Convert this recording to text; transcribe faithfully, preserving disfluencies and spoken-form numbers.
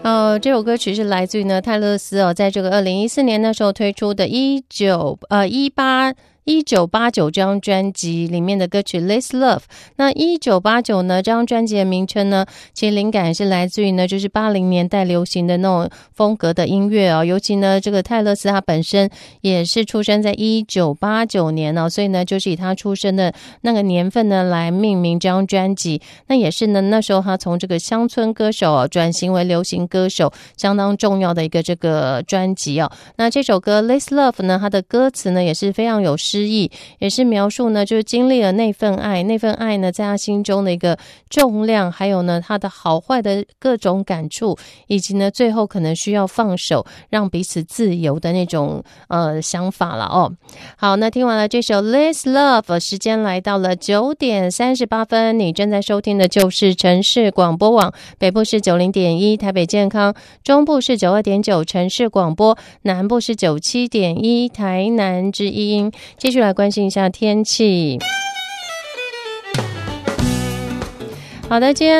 呃，这首歌曲是来自于呢泰勒斯哦，在这个二零一四年那时候推出的一九呃一八。一九八九这张专辑里面的歌曲 This Love。 那一九八九呢这张专辑的名称呢，其实灵感是来自于呢就是八零年代流行的那种风格的音乐哦，尤其呢这个泰勒斯他本身也是出生在一九八九年哦，所以呢就是以他出生的那个年份呢来命名这张专辑。那也是呢那时候他从这个乡村歌手哦转型为流行歌手相当重要的一个这个专辑哦。那这首歌 This Love 呢，它的歌词呢也是非常有诗意，也是描述呢就是经历了那份爱，那份爱呢在他心中的一个重量，还有呢他的好坏的各种感触，以及呢最后可能需要放手让彼此自由的那种呃想法了哦。好，那听完了这首 This Love， 时间来到了九点三十八分，你正在收听的就是城市广播网，北部是九零点一台北健康，中部是九二点九城市广播，南部是九七点一台南之音。继续来关心一下天气。好的，今天